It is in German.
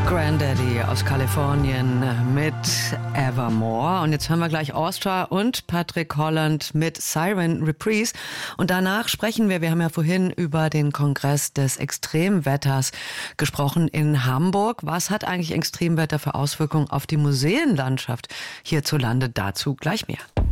Grandaddy aus Kalifornien mit Evermore. Und jetzt hören wir gleich Austria und Patrick Holland mit Siren Reprise. Und danach sprechen wir haben ja vorhin über den Kongress des Extremwetters gesprochen in Hamburg. Was hat eigentlich Extremwetter für Auswirkungen auf die Museenlandschaft hierzulande? Dazu gleich mehr.